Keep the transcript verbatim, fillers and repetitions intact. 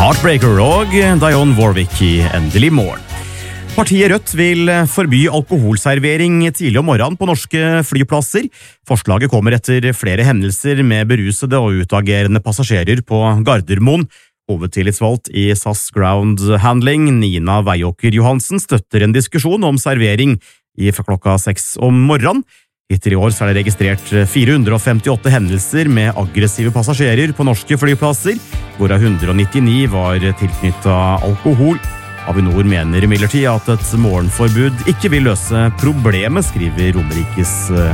Heartbreaker og Dionne Warwick i Endelig morgen. Partiet Rødt vil forby alkoholservering tidlig om morgenen på norske flyplasser. Forslaget kommer etter flere hendelser med berusede og utagerende passasjerer på Gardermoen. Hovedtillitsvalgt i S A S Ground Handling, Nina Veiåker Johansen, støtter en diskusjon om servering i fra klokka seks om morgenen. Hittil i år så er det registrert fire hundre femtiåtte hendelser med aggressive passasjerer på norske flyplasser, hvorav ett hundre nittini var tilknyttet alkohol. Avinor mener imidlertid at et morgenforbud ikke vil løse problemet, skriver Romerikes